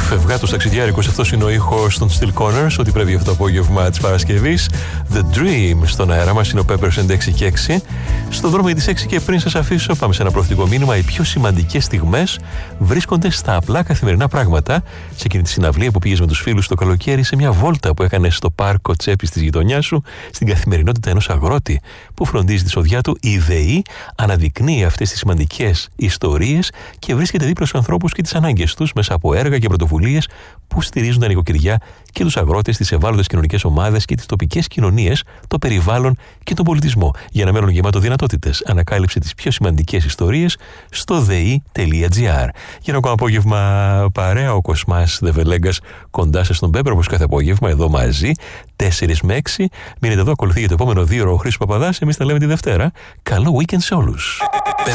Φευγάτος ταξιδιάρικος, αυτός είναι ο ήχος των Still Corners, ό,τι πρέπει αυτό το απόγευμα της Παρασκευής. The Dream στον αέρα μας είναι ο Peppers and 6 και 6. Στο δρόμο για τις 6 και πριν σας αφήσω, πάμε σε ένα προθετικό μήνυμα. Οι πιο σημαντικές στιγμές βρίσκονται στα απλά καθημερινά πράγματα. Σε εκείνη τη συναυλία που πήγες με τους φίλους το καλοκαίρι, σε μια βόλτα που έκανες στο πάρκο τσέπης της γειτονιάς σου, στην καθημερινότητα ενός αγρότη που φροντίζει τη σοδιά του, η ΔΕΗ αναδεικνύει αυτές τις σημαντικές ιστορίες και βρίσκεται δίπλα στους ανθρώπους και τις ανάγκες τους μέσα από έργα και πρωτοβουλίες που στηρίζουν τα νοικοκυριά και τους αγρότες, τις ευάλωτες κοινωνικές ομάδες και τις τοπικές κοινωνίες, το περιβάλλον και τον πολιτισμό. Για ένα μέλλον γεμάτο δυνατότητες, ανακάλυψε τις πιο σημαντικές ιστορίες στο dei.gr. Για ένα ακόμα απόγευμα παρέα, ο Κοσμάς Δεβελέγκας κοντά σας στον Πέπερ, όπως κάθε απόγευμα, εδώ μαζί, 4 με 6. Μείνετε εδώ, ακολουθεί για το επόμενο 2 ώρο ο Χρήστος Παπαδάς. Εμείς τα λέμε τη Δευτέρα. Καλό weekend σε όλους.